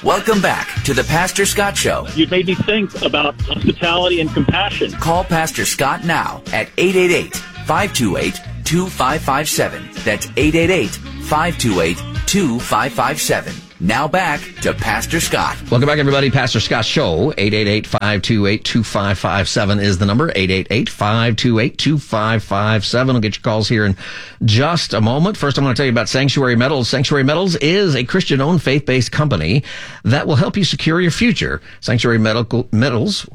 Welcome back to the Pastor Scott Show. You made me think about hospitality and compassion. Call Pastor Scott now at 888-528-2557. That's 888-528-2557. Now back to Pastor Scott. Welcome back, everybody. Pastor Scott Show. 888-528-2557 is the number. 888-528-2557. We'll get your calls here in just a moment. First, I'm going to tell you about Sanctuary Metals. Sanctuary Metals is a Christian-owned, faith-based company that will help you secure your future. Sanctuary Metals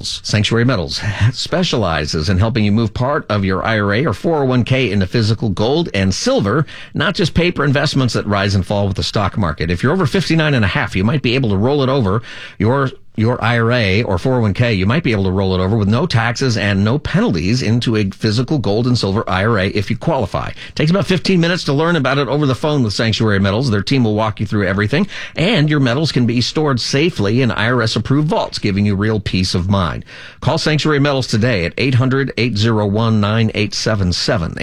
specializes in helping you move part of your IRA or 401k into physical gold and silver, not just paper investments that rise and fall with the stock market. If you're over 59 and a half, you might be able to roll it over your IRA or 401k. You might be able to roll it over with no taxes and no penalties into a physical gold and silver IRA if you qualify. It takes about 15 minutes to learn about it over the phone with Sanctuary Metals. Their team will walk you through everything, and your metals can be stored safely in IRS-approved vaults, giving you real peace of mind. Call Sanctuary Metals today at 800-801-9877.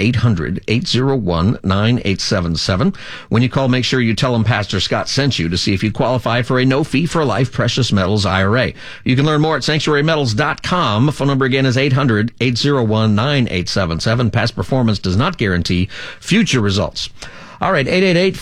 800-801-9877. When you call, make sure you tell them Pastor Scott sent you to see if you qualify for a no-fee-for-life precious metals IRA. You can learn more at sanctuarymetals.com. Phone number again is 800-801-9877. Past performance does not guarantee future results. All right,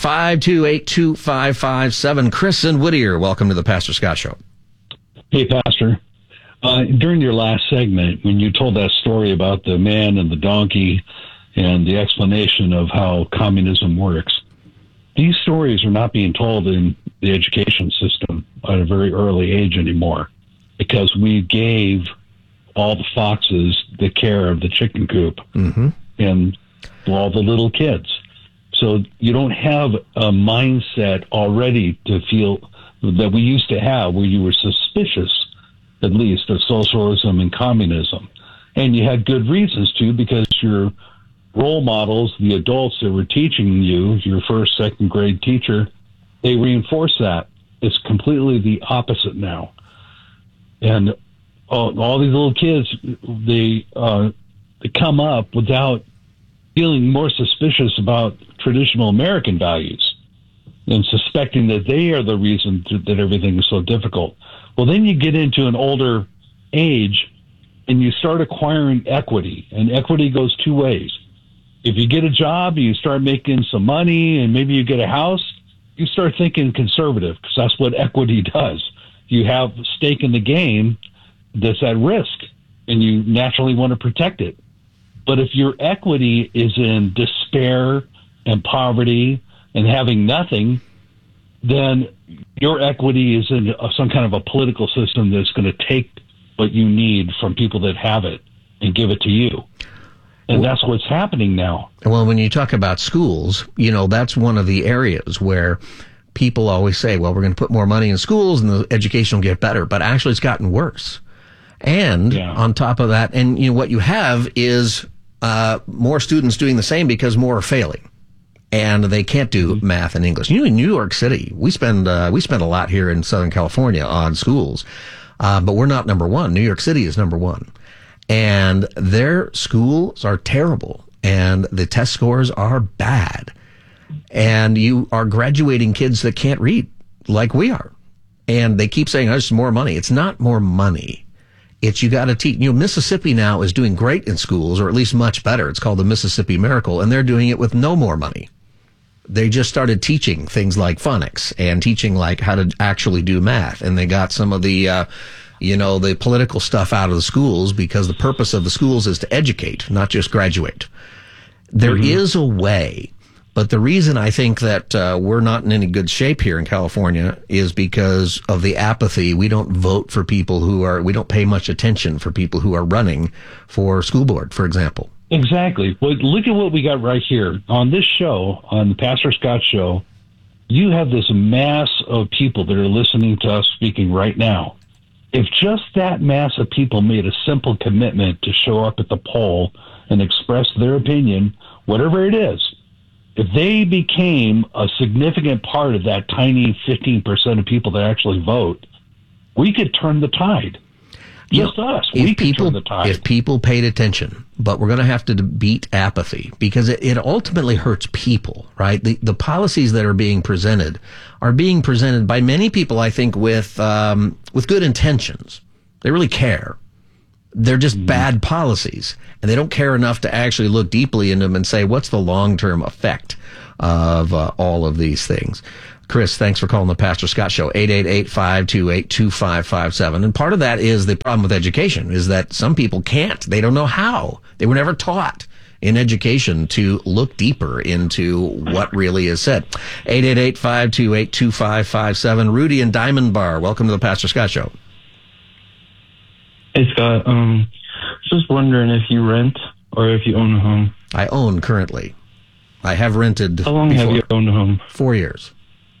888-528-2557. Chris in Whittier, welcome to the Pastor Scott Show. Hey, Pastor. During your last segment, when you told that story about the man and the donkey and the explanation of how communism works, these stories are not being told in the education system at a very early age anymore, because we gave all the foxes the care of the chicken coop and all the little kids. So you don't have a mindset already to feel that we used to have, where you were suspicious, at least, of socialism and communism. And you had good reasons to, because your role models, the adults that were teaching you, your first, second grade teacher, they reinforce that. It's completely the opposite now. And all these little kids, they come up without feeling more suspicious about traditional American values and suspecting that they are the reason that everything is so difficult. Well, then you get into an older age and you start acquiring equity, and equity goes two ways. If you get a job, you start making some money, and maybe you get a house, you start thinking conservative, because that's what equity does. You have stake in the game that's at risk, and you naturally want to protect it. But if your equity is in despair and poverty and having nothing, then your equity is in some kind of a political system that's going to take what you need from people that have it and give it to you. And that's what's happening now. Well, when you talk about schools, that's one of the areas where people always say, well, we're going to put more money in schools and the education will get better. But actually, it's gotten worse. And on top of that, and what you have is more students doing the same because more are failing. And they can't do math and English. In New York City, we spend a lot here in Southern California on schools, but we're not number one. New York City is number one. And their schools are terrible, and the test scores are bad. And you are graduating kids that can't read like we are. And they keep saying, it's more money. It's not more money. It's you got to teach. Mississippi now is doing great in schools, or at least much better. It's called the Mississippi Miracle, and they're doing it with no more money. They just started teaching things like phonics and teaching like how to actually do math. And they got some of the the political stuff out of the schools, because the purpose of the schools is to educate, not just graduate. There is a way, but the reason I think that we're not in any good shape here in California is because of the apathy. We don't vote for people we don't pay much attention for people who are running for school board, for example. Exactly. But look at what we got right here. On this show, on the Pastor Scott Show, you have this mass of people that are listening to us speaking right now. If just that mass of people made a simple commitment to show up at the poll and express their opinion, whatever it is, if they became a significant part of that tiny 15% of people that actually vote, we could turn the tide. Just us. We can turn the tide. If people paid attention, but we're going to have to beat apathy because it ultimately hurts people, right? The policies that are being presented by many people, I think, with good intentions. They really care. They're just bad policies, and they don't care enough to actually look deeply into them and say, what's the long-term effect of all of these things? Chris, thanks for calling the Pastor Scott Show, 888-528-2557. And part of that is the problem with education, is that some people can't. They don't know how. They were never taught in education to look deeper into what really is said. 888-528-2557. Rudy in Diamond Bar, welcome to the Pastor Scott Show. Hey, Scott. Just wondering if you rent or if you own a home. I own currently. I have rented. How long have you owned a home? 4 years.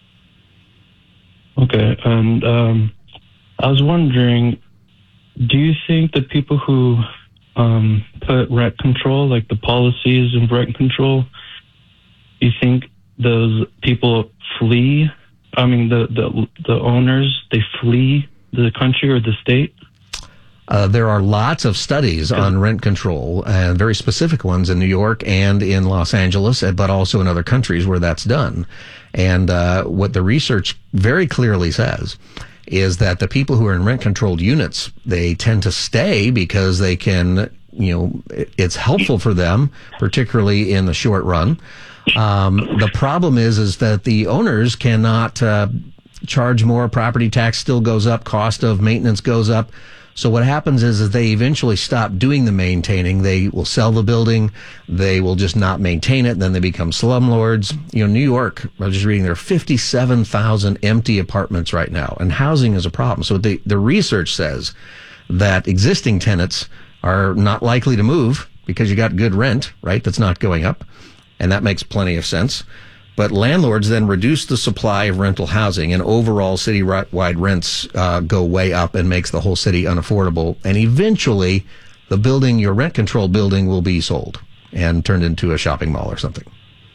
Okay, and I was wondering, do you think the people who put rent control, like the policies of rent control, you think those people flee? I mean, the owners, they flee the country or the state? There are lots of studies on rent control, and very specific ones in New York and in Los Angeles, but also in other countries where that's done. And what the research very clearly says is that the people who are in rent-controlled units, they tend to stay because they can, it's helpful for them, particularly in the short run. The problem is that the owners cannot charge more. Property tax still goes up. Cost of maintenance goes up. So what happens is they eventually stop doing the maintaining. They will sell the building. They will just not maintain it. Then they become slumlords. New York, I was just reading, there are 57,000 empty apartments right now, and housing is a problem. So the research says that existing tenants are not likely to move because you got good rent, right? That's not going up. And that makes plenty of sense. But landlords then reduce the supply of rental housing, and overall city-wide rents go way up and makes the whole city unaffordable. And eventually, the building, your rent-controlled building, will be sold and turned into a shopping mall or something.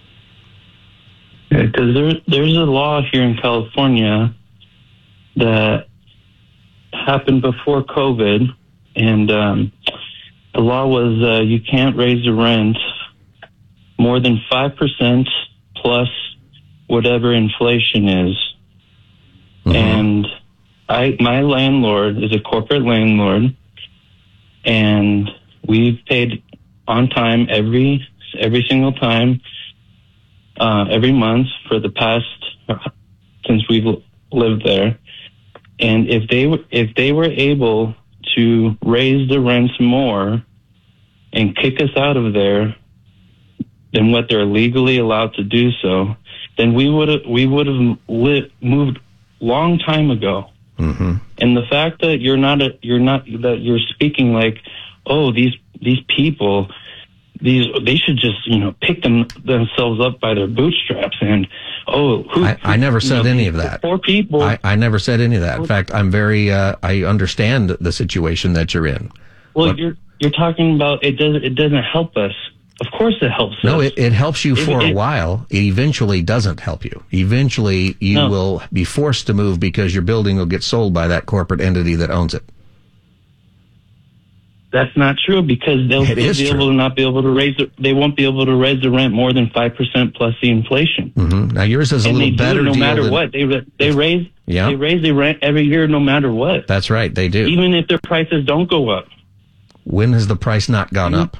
Yeah, because there's a law here in California that happened before COVID, and the law was you can't raise the rent more than 5% plus whatever inflation is. Mm-hmm. And my landlord is a corporate landlord, and we've paid on time every single time, every month for the past, since we've lived there. And if they were able to raise the rents more and kick us out of there than what they're legally allowed to do so, then we would have moved long time ago. Mm-hmm. And the fact that you're speaking like, oh, these people, they should just pick themselves up by their bootstraps, and I never said any of that. Poor people. I never said any of that. In fact, I'm very I understand the situation that you're in. Well, you're talking about it doesn't help us. Of course it helps us. No, it helps you for a while. It eventually doesn't help you. Eventually you will be forced to move because your building will get sold by that corporate entity that owns it. That's not true, because they won't be able to raise the rent more than 5% plus the inflation. Mm-hmm. Now yours is a little better no matter what. They raise the rent every year no matter what. That's right, they do. Even if their prices don't go up. When has the price not gone up?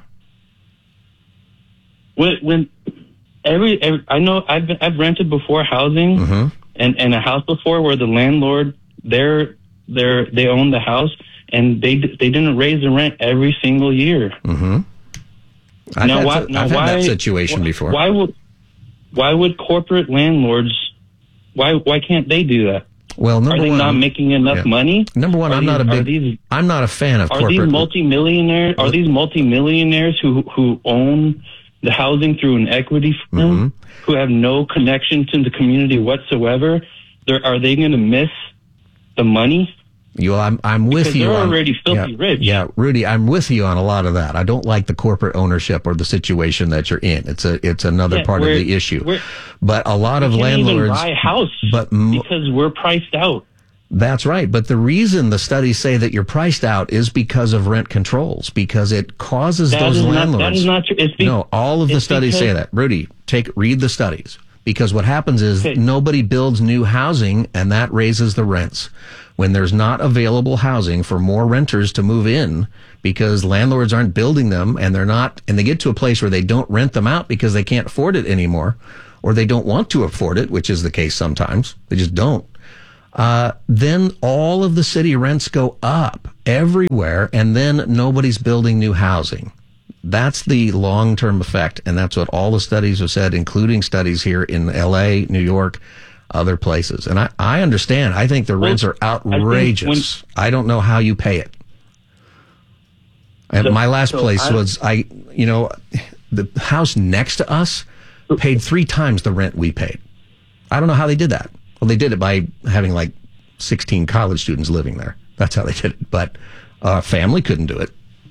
When I know I've rented before housing, mm-hmm. and a house before where the landlord they own the house, and they didn't raise the rent every single year. Mm-hmm. I've had that situation before. Why would corporate landlords? Why can't they do that? Well, are they not making enough money? Number one, I'm not a fan of corporate. Are these multimillionaires? Are these multimillionaires who own the housing through an equity firm, mm-hmm. who have no connection to the community whatsoever? Are they going to miss the money? I'm with you. They're already filthy rich. Yeah, Rudy, I'm with you on a lot of that. I don't like the corporate ownership or the situation that you're in. It's another part of the issue. But a lot of landlords can't even buy a house because we're priced out. That's right. But the reason the studies say that you're priced out is because of rent controls, because it causes those landlords. That is not true. No, all of the studies say that. Rudy, read the studies. Because what happens is nobody builds new housing, and that raises the rents. When there's not available housing for more renters to move in, because landlords aren't building them, and they get to a place where they don't rent them out because they can't afford it anymore, or they don't want to afford it, which is the case sometimes. They just don't. Then all of the city rents go up everywhere, and then nobody's building new housing. That's the long-term effect, and that's what all the studies have said, including studies here in L.A., New York, other places. And I understand. I think the rents are outrageous. I don't know how you pay it. And my last place was, the house next to us paid 3 times the rent we paid. I don't know how they did that. Well, they did it by having 16 college students living there. That's how they did it. But a family couldn't do it.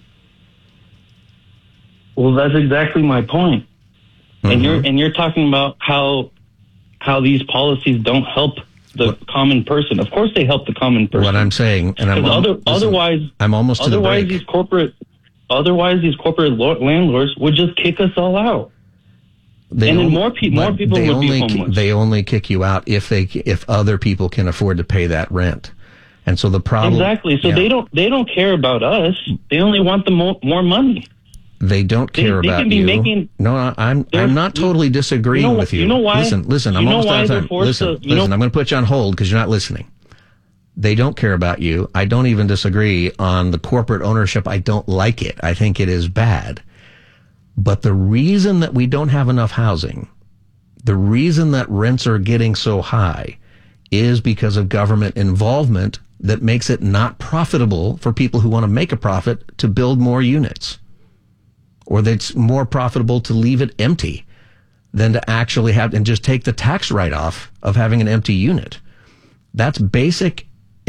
Well, that's exactly my point. Mm-hmm. And you're talking about how these policies don't help the common person. Of course, they help the common person. What I'm saying, and otherwise, I'm almost to the break. These corporate landlords would just kick us all out. More people would be homeless. They only kick you out if other people can afford to pay that rent. And so the problem exactly. So they don't care about us. They only want the more money. They don't care about you. No, I'm not totally disagreeing with you. You know why? Listen. I'm almost out of time. Listen. I'm going to put you on hold because you're not listening. They don't care about you. I don't even disagree on the corporate ownership. I don't like it. I think it is bad. But the reason that we don't have enough housing, the reason that rents are getting so high, is because of government involvement that makes it not profitable for people who want to make a profit to build more units. Or that it's more profitable to leave it empty than to actually have and just take the tax write-off of having an empty unit. That's basic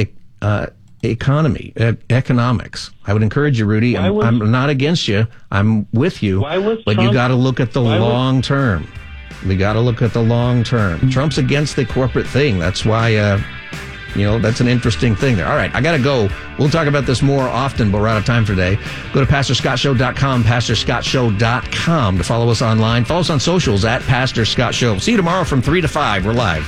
economics. I would encourage you, Rudy. I'm not against you. I'm with you. But you got to look at the long term. We got to look at the long term. Trump's against the corporate thing. That's why, that's an interesting thing there. All right, I got to go. We'll talk about this more often, but we're out of time for today. Go to PastorScottShow.com, PastorScottShow.com to follow us online. Follow us on socials at Pastor Scott Show. See you tomorrow from 3 to 5. We're live.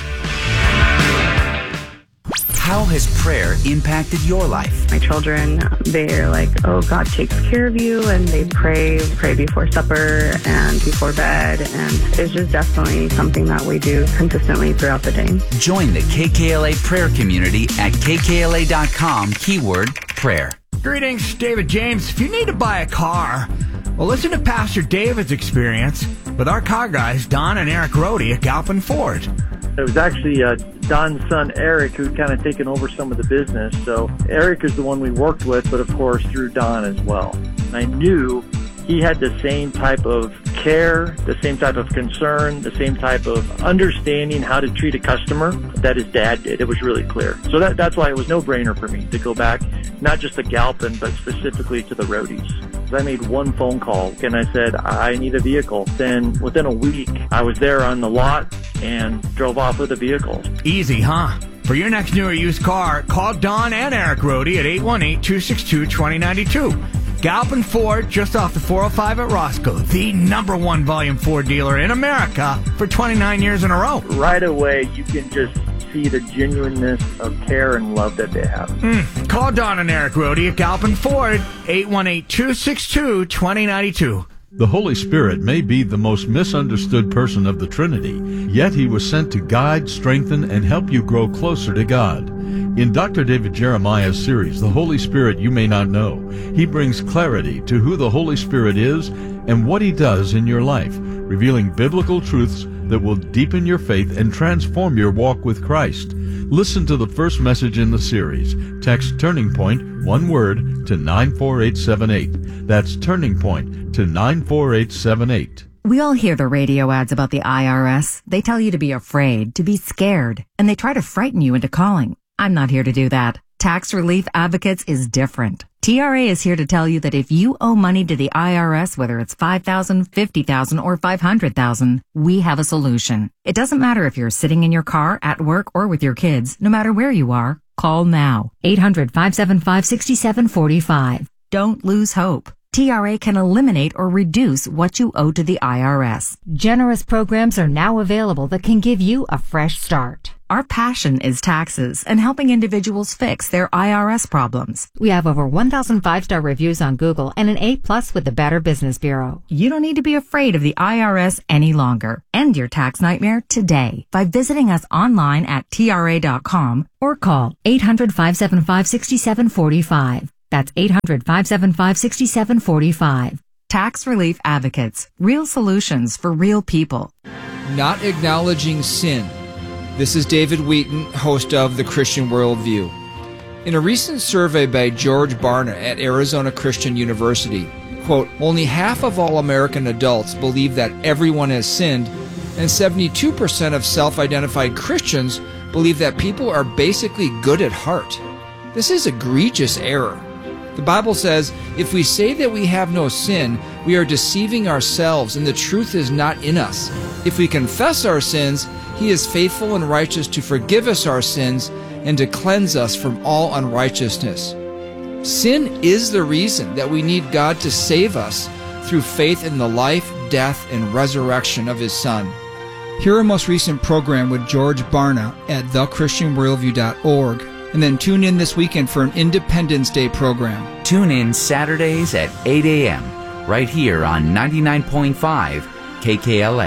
How has prayer impacted your life? My children, they're like, oh, God takes care of you, and they pray before supper and before bed, and it's just definitely something that we do consistently throughout the day. Join the KKLA prayer community at kkla.com, keyword prayer. Greetings, David James. If you need to buy a car, well, listen to Pastor David's experience with our car guys, Don and Eric Rohde at Galpin Ford. It was actually Don's son, Eric, who'd kind of taken over some of the business. So Eric is the one we worked with, but of course through Don as well. And I knew he had the same type of care, the same type of concern, the same type of understanding how to treat a customer that his dad did. It was really clear. So that's why it was no-brainer for me to go back, not just to Galpin, but specifically to the Rohdes. I made one phone call and I said, I need a vehicle. Then within a week, I was there on the lot and drove off with a vehicle. Easy, huh? For your next new or used car, call Don and Eric Rohde at 818-262-2092. Galpin Ford, just off the 405 at Roscoe, the #1 volume Ford dealer in America for 29 years in a row. Right away, you can just see the genuineness of care and love that they have. Call Don and Eric Rohde at Galpin Ford, 818-262-2092. The Holy Spirit may be the most misunderstood person of the Trinity, yet he was sent to guide, strengthen, and help you grow closer to God. In Dr. David Jeremiah's series, The Holy Spirit You May Not Know, he brings clarity to who the Holy Spirit is and what he does in your life, revealing biblical truths that will deepen your faith and transform your walk with Christ. Listen to the first message in the series. Text Turning Point, one word, to 94878. That's Turning Point to 94878. We all hear the radio ads about the IRS. They tell you to be afraid, to be scared, and they try to frighten you into calling. I'm not here to do that. Tax Relief Advocates is different. TRA is here to tell you that if you owe money to the IRS, whether it's $5,000, $50,000, or $500,000, we have a solution. It doesn't matter if you're sitting in your car, at work, or with your kids. No matter where you are, Call now. 800-575-6745. Don't lose hope. TRA can eliminate or reduce what you owe to the IRS. Generous programs are now available that can give you a fresh start. Our passion is taxes and helping individuals fix their IRS problems. We have over 1,000 5-star reviews on Google and an A+ with the Better Business Bureau. You don't need to be afraid of the IRS any longer. End your tax nightmare today by visiting us online at TRA.com or call 800-575-6745. That's 800-575-6745. Tax Relief Advocates. Real solutions for real people. Not acknowledging sin. This is David Wheaton, host of The Christian Worldview. In a recent survey by George Barna at Arizona Christian University, quote, only half of all American adults believe that everyone has sinned, and 72% of self-identified Christians believe that people are basically good at heart. This is egregious error. The Bible says, if we say that we have no sin, we are deceiving ourselves and the truth is not in us. If we confess our sins, He is faithful and righteous to forgive us our sins and to cleanse us from all unrighteousness. Sin is the reason that we need God to save us through faith in the life, death, and resurrection of His Son. Hear our most recent program with George Barna at thechristianworldview.org. And then tune in this weekend for an Independence Day program. Tune in Saturdays at 8 a.m. right here on 99.5 KKLA.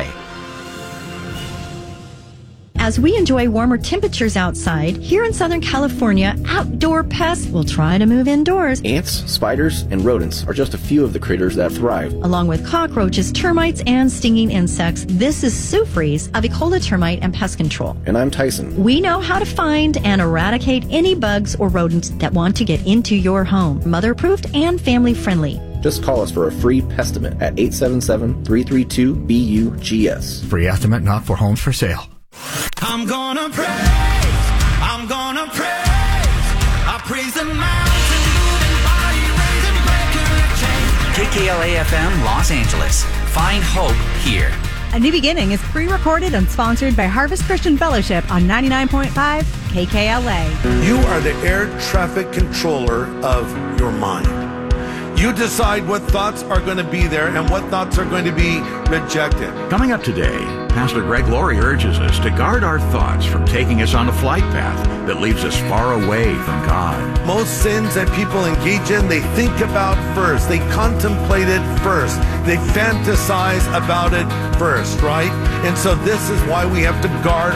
As we enjoy warmer temperatures outside, here in Southern California, outdoor pests will try to move indoors. Ants, spiders, and rodents are just a few of the critters that thrive. Along with cockroaches, termites, and stinging insects, this is Sue Fries of Ecola Termite and Pest Control. And I'm Tyson. We know how to find and eradicate any bugs or rodents that want to get into your home. Mother-approved and family-friendly. Just call us for a free pestimate at 877-332-BUGS. Free estimate not for homes for sale. I'm gonna praise, I'm gonna praise, I praise the mountain moving body, raising breaker of chains. KKLA FM Los Angeles. Find hope here. A New Beginning is pre-recorded and sponsored by Harvest Christian Fellowship on 99.5 KKLA. You are the air traffic controller of your mind. You decide what thoughts are going to be there and what thoughts are going to be rejected. Coming up today, Pastor Greg Laurie urges us to guard our thoughts from taking us on a flight path that leads us far away from God. Most sins that people engage in, they think about first. They contemplate it first. They fantasize about it first, right? And so this is why we have to guard